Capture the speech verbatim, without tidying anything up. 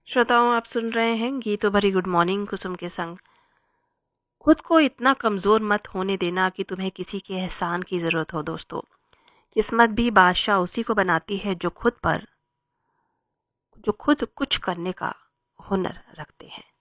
श्रोताओं, आप सुन रहे हैं गीतों भरी गुड मॉर्निंग कुसुम के संग। खुद को इतना कमज़ोर मत होने देना कि तुम्हें किसी के एहसान की ज़रूरत हो। दोस्तों, किस्मत भी बादशाह उसी को बनाती है जो खुद पर जो खुद कुछ करने का हुनर रखते हैं।